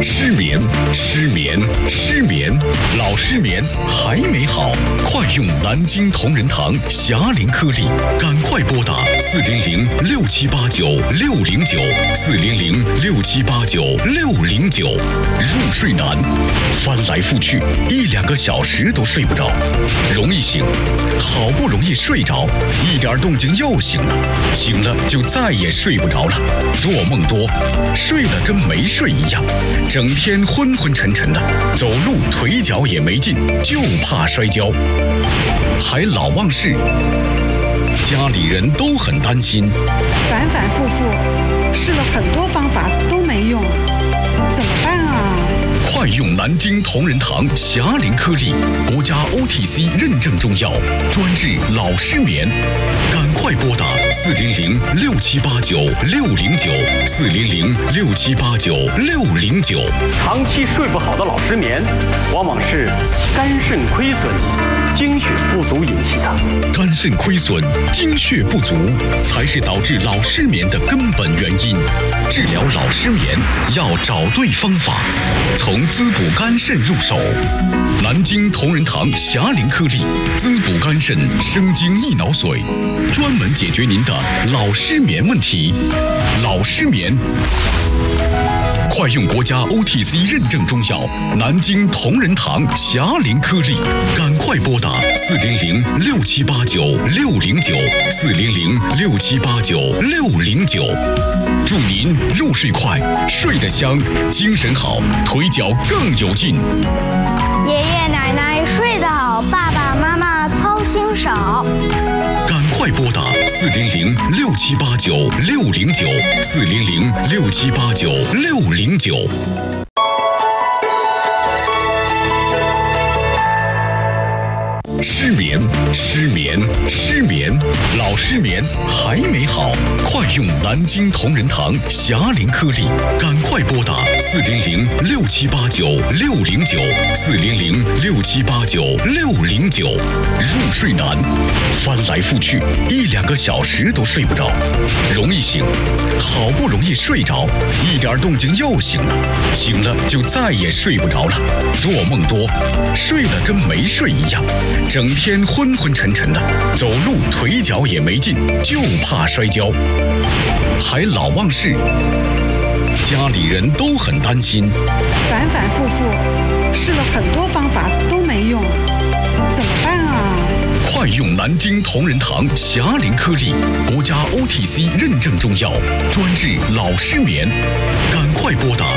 失眠，失眠，失眠，老失眠还没好，快用南京同仁堂侠灵颗粒，赶快拨打400-6789-609，400-6789-609。入睡难，翻来覆去1-2个小时都睡不着，容易醒，好不容易睡着，一点动静又醒了，醒了就再也睡不着了，做梦多，睡了跟没睡一样，整天昏昏沉沉的，走路腿脚也没劲，就怕摔跤，还老忘事，家里人都很担心， 反反复复试了很多方法都没用，怎么办啊？ 快用南京同仁堂侠灵颗粒，国家 OTC 认证中药，专治老失眠，赶快拨打400-6789-609，400-6789-609。 长期睡不好的老失眠，往往是肝肾亏损、精血不足引起的。 肝肾亏损、精血不足，才是导致老失眠的根本原因。治疗老失眠要找对方法，从滋补肝肾入手。南京同仁堂侠灵颗粒，滋补肝肾，生津益脑髓，专门解决您的老失眠问题。老失眠，快用国家 OTC 认证中药南京同仁堂侠灵颗粒，赶快拨打400-6789-609，400-6789-609。祝您入睡快，睡得香，精神好，腿脚更有劲。 爷爷奶奶睡得好，爸爸妈妈操心少。 赶快拨打400-6789-609，400-6789-609。失眠，失眠，失眠，老失眠还没好，快用南京同仁堂侠灵颗粒，赶快拨打400-6789-609，400-6789-609。入睡难，翻来覆去1-2个小时都睡不着，容易醒，好不容易睡着，一点动静又醒了，醒了就再也睡不着了，做梦多，睡了跟没睡一样，整天昏昏沉沉的，走路腿脚也没劲，就怕摔跤，还老忘事，家里人都很担心， 反反复复试了很多方法都没用，怎么办啊？ 快用南京同仁堂侠灵颗粒，国家 OTC 认证中药，专治老失眠，赶快拨打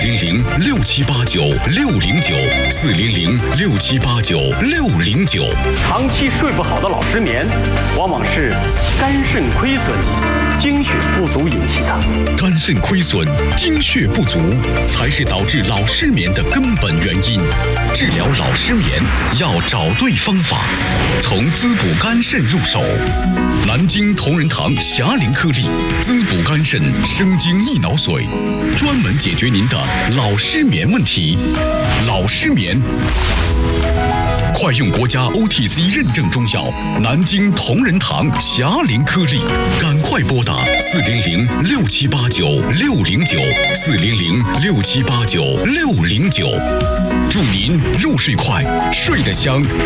400-6789-609，400-6789-609。 长期睡不好的老失眠，往往是肝肾亏损、精血不足引起的。 肝肾亏损、精血不足，才是导致老失眠的根本原因。治疗老失眠要找对方法，从滋补肝肾入手。南京同仁堂侠灵颗粒，滋补肝肾，生津益脑髓，专门解决您的老失眠问题。老失眠，快用国家 OTC 认证中药南京同仁堂侠灵颗粒，赶快拨打400-6789-609，400-6789-609。祝您入睡快，睡得香。